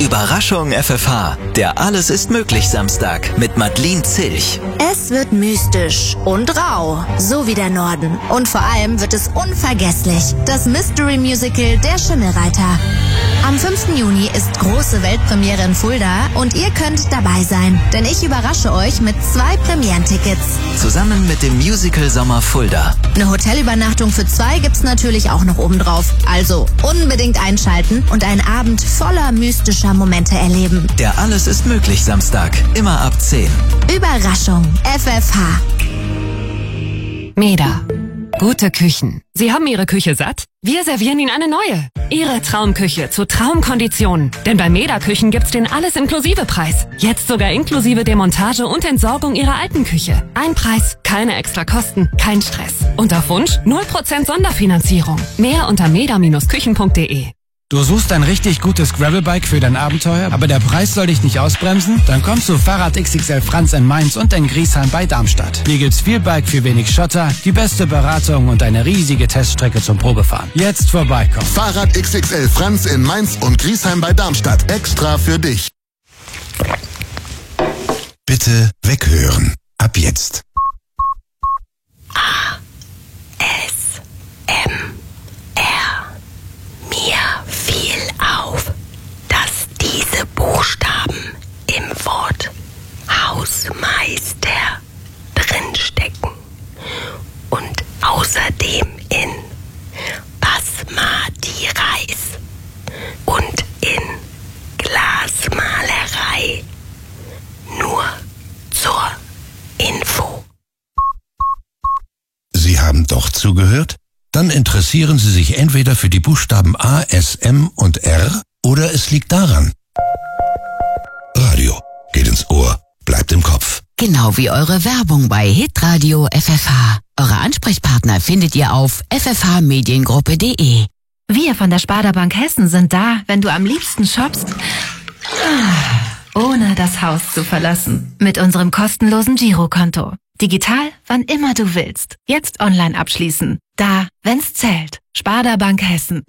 Überraschung FFH, der Alles ist möglich Samstag mit Madeleine Zilch. Es wird mystisch und rau, so wie der Norden. Und vor allem wird es unvergesslich. Das Mystery Musical Der Schimmelreiter. Am 5. Juni ist große Weltpremiere in Fulda und ihr könnt dabei sein. Denn ich überrasche euch mit 2 Premierentickets. Zusammen mit dem Musical Sommer Fulda. Eine Hotelübernachtung für 2 gibt's natürlich auch noch obendrauf. Also unbedingt einschalten und einen Abend voller mystischer Momente erleben. Der Alles ist möglich Samstag, immer ab 10. Überraschung FFH. Meda. Gute Küchen. Sie haben Ihre Küche satt? Wir servieren Ihnen eine neue. Ihre Traumküche zu Traumkonditionen. Denn bei Meda Küchen gibt's den Alles-Inklusive-Preis. Jetzt sogar inklusive Demontage und Entsorgung Ihrer alten Küche. Ein Preis, keine extra Kosten, kein Stress. Und auf Wunsch 0% Sonderfinanzierung. Mehr unter meda-küchen.de. Du suchst ein richtig gutes Gravelbike für dein Abenteuer, aber der Preis soll dich nicht ausbremsen? Dann kommst du Fahrrad XXL Franz in Mainz und in Griesheim bei Darmstadt. Hier gibt's viel Bike für wenig Schotter, die beste Beratung und eine riesige Teststrecke zum Probefahren. Jetzt vorbeikommen. Fahrrad XXL Franz in Mainz und Griesheim bei Darmstadt. Extra für dich. Bitte weghören. Ab jetzt. Mir fiel auf, dass diese Buchstaben im Wort Hausmeister drinstecken und außerdem in Basmati Reis und in Glasmalerei. Nur zur Info. Sie haben doch zugehört? Dann interessieren Sie sich entweder für die Buchstaben A, S, M und R oder es liegt daran. Radio geht ins Ohr, bleibt im Kopf. Genau wie eure Werbung bei Hitradio FFH. Eure Ansprechpartner findet ihr auf ffhmediengruppe.de. Wir von der Sparda Bank Hessen sind da, wenn du am liebsten shoppst, ohne das Haus zu verlassen. Mit unserem kostenlosen Girokonto. Digital, wann immer du willst. Jetzt online abschließen. Da, wenn's zählt. Sparda Bank Hessen.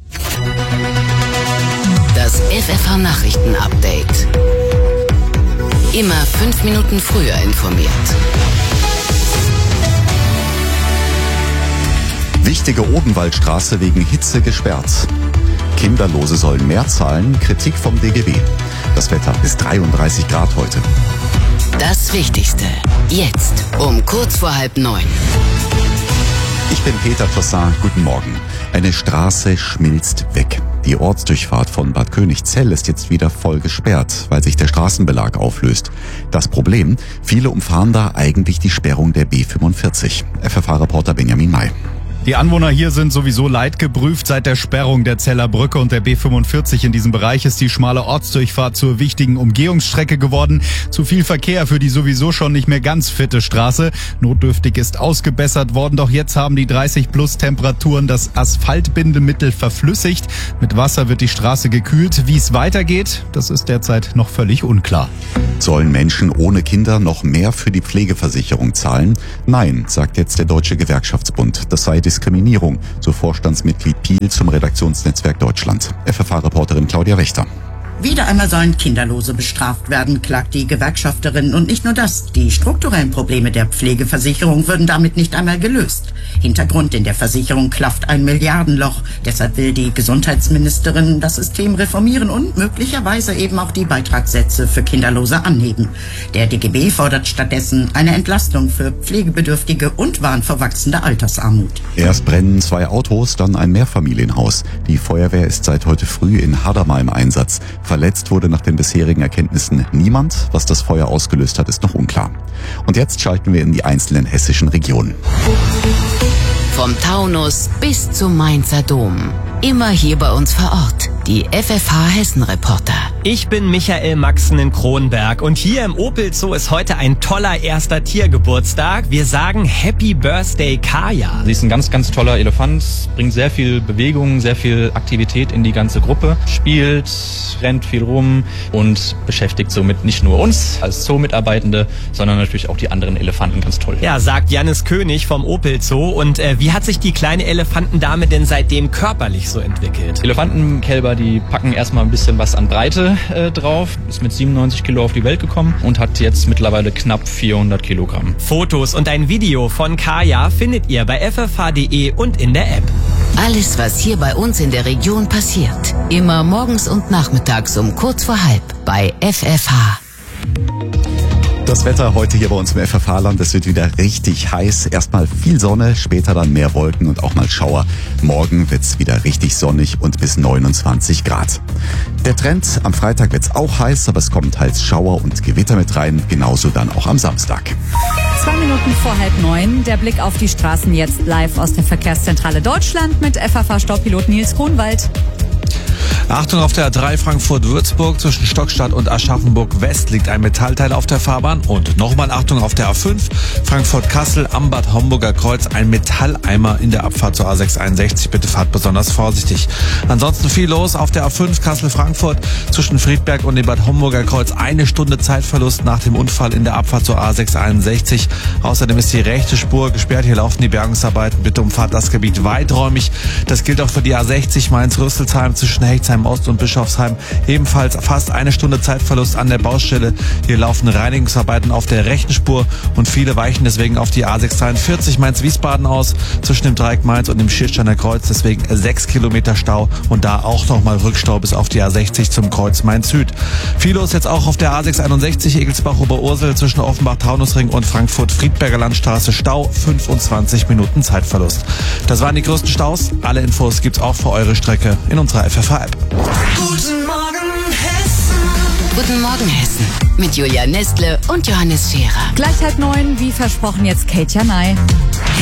Das FFH-Nachrichten-Update. Immer 5 Minuten früher informiert. Wichtige Odenwaldstraße wegen Hitze gesperrt. Kinderlose sollen mehr zahlen, Kritik vom DGB. Das Wetter bis 33 Grad heute. Das Wichtigste. Jetzt um kurz vor 8:30. Ich bin Peter Tossin, guten Morgen. Eine Straße schmilzt weg. Die Ortsdurchfahrt von Bad Königzell ist jetzt wieder voll gesperrt, weil sich der Straßenbelag auflöst. Das Problem, viele umfahren da eigentlich die Sperrung der B45. FFH-Reporter Benjamin May. Die Anwohner hier sind sowieso leidgeprüft. Seit der Sperrung der Zeller Brücke und der B45 in diesem Bereich ist die schmale Ortsdurchfahrt zur wichtigen Umgehungsstrecke geworden. Zu viel Verkehr für die sowieso schon nicht mehr ganz fitte Straße. Notdürftig ist ausgebessert worden, doch jetzt haben die 30+ Temperaturen das Asphaltbindemittel verflüssigt. Mit Wasser wird die Straße gekühlt. Wie es weitergeht, das ist derzeit noch völlig unklar. Sollen Menschen ohne Kinder noch mehr für die Pflegeversicherung zahlen? Nein, sagt jetzt der Deutsche Gewerkschaftsbund. Das sei Diskriminierung, so Vorstandsmitglied Piel zum Redaktionsnetzwerk Deutschland. FFH-Reporterin Claudia Wächter. Wieder einmal sollen Kinderlose bestraft werden, klagt die Gewerkschafterin. Und nicht nur das, die strukturellen Probleme der Pflegeversicherung würden damit nicht einmal gelöst. Hintergrund: in der Versicherung klafft ein Milliardenloch. Deshalb will die Gesundheitsministerin das System reformieren und möglicherweise eben auch die Beitragssätze für Kinderlose anheben. Der DGB fordert stattdessen eine Entlastung für Pflegebedürftige und warnt vor wachsender Altersarmut. Erst brennen 2 Autos, dann ein Mehrfamilienhaus. Die Feuerwehr ist seit heute früh in Hadamar im Einsatz. Verletzt wurde nach den bisherigen Erkenntnissen niemand. Was das Feuer ausgelöst hat, ist noch unklar. Und jetzt schalten wir in die einzelnen hessischen Regionen. Vom Taunus bis zum Mainzer Dom. Immer hier bei uns vor Ort. Die FFH-Hessen-Reporter. Ich bin Michael Maxen in Kronberg und hier im Opel Zoo ist heute ein toller erster Tiergeburtstag. Wir sagen Happy Birthday Kaya. Sie ist ein ganz, ganz toller Elefant, bringt sehr viel Bewegung, sehr viel Aktivität in die ganze Gruppe, spielt, rennt viel rum und beschäftigt somit nicht nur uns als Zoo-Mitarbeitende, sondern natürlich auch die anderen Elefanten ganz toll. Ja, sagt Jannis König vom Opel Zoo. Und wie hat sich die kleine Elefantendame denn seitdem körperlich so entwickelt? Elefantenkälber, Schüler, die packen erstmal ein bisschen was an Breite drauf, ist mit 97 Kilo auf die Welt gekommen und hat jetzt mittlerweile knapp 400 Kilogramm. Fotos und ein Video von Kaya findet ihr bei ffh.de und in der App. Alles, was hier bei uns in der Region passiert. Immer morgens und nachmittags um kurz vor halb bei FFH. Das Wetter heute hier bei uns im FFH-Land, es wird wieder richtig heiß. Erstmal viel Sonne, später dann mehr Wolken und auch mal Schauer. Morgen wird's wieder richtig sonnig und bis 29 Grad. Der Trend, am Freitag wird's auch heiß, aber es kommen teils Schauer und Gewitter mit rein. Genauso dann auch am Samstag. 2 Minuten vor 8:30. Der Blick auf die Straßen jetzt live aus der Verkehrszentrale Deutschland mit FFH-Staupilot Nils Kronwald. Achtung auf der A3 Frankfurt-Würzburg, zwischen Stockstadt und Aschaffenburg West liegt ein Metallteil auf der Fahrbahn. Und nochmal Achtung auf der A5 Frankfurt-Kassel am Bad Homburger Kreuz, ein Metalleimer in der Abfahrt zur A661. Bitte fahrt besonders vorsichtig. Ansonsten viel los auf der A5 Kassel-Frankfurt, zwischen Friedberg und dem Bad Homburger Kreuz 1 Stunde Zeitverlust nach dem Unfall in der Abfahrt zur A661. Außerdem ist die rechte Spur gesperrt, hier laufen die Bergungsarbeiten. Bitte umfahrt das Gebiet weiträumig. Das gilt auch für die A60 Mainz-Rüsselsheim zwischen Hechtsheim Ost und Bischofsheim. Ebenfalls fast 1 Stunde Zeitverlust an der Baustelle. Hier laufen Reinigungsarbeiten auf der rechten Spur und viele weichen deswegen auf die A643 Mainz-Wiesbaden aus, zwischen dem Dreieck Mainz und dem Schiersteiner Kreuz. Deswegen 6 Kilometer Stau und da auch nochmal Rückstau bis auf die A60 zum Kreuz Mainz-Süd. Viel los jetzt auch auf der A661 Egelsbach-Oberursel zwischen Offenbach-Taunusring und Frankfurt-Friedberger Landstraße. Stau, 25 Minuten Zeitverlust. Das waren die größten Staus. Alle Infos gibt's auch für eure Strecke in unserer FFH-App. Guten Morgen Hessen. Guten Morgen Hessen. Mit Julia Nestle und Johannes Scherer. Gleich 8:30, wie versprochen jetzt Katja Ney.